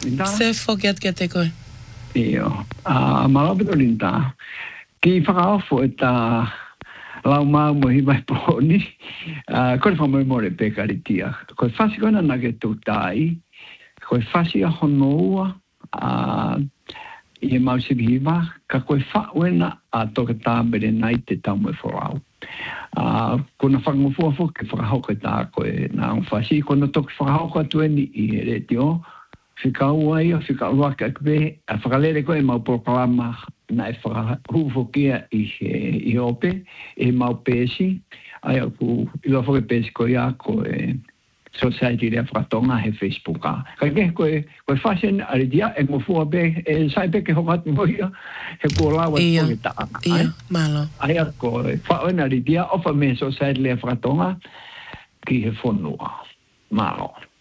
Se fokiat ke te koe. Io. Malabeto linda. Ki whakaofo e tā lau mau mo hi mai pōni. Koe whamoi more pekari tia. Koe whasi koe na nage tū tai. Koe whasi a honoua. I e mau sibi hiwa. Ka koe whauena a toka tāmere nai te tau mo e whorau. Kona whangofua fo ke whakahoka tā koe nā whasi. Kona toki whakahoka tueni I he re te o. Whikau ai o whikau waka kwe. A whakalere koe mau proklama na e whakahufo kia I ope. E mau pēsi. Ai au ku ila whake pēsi koe a koe society rea whakatonga he Facebook a. Ka ke koe whasen ari dia e ngofua be e sai pe ke hokatu moia he kua lawa koe taa. Ia, malo. Ai a koe whaoena ari dia ofa me society rea whakatonga ki he whonua. Malo.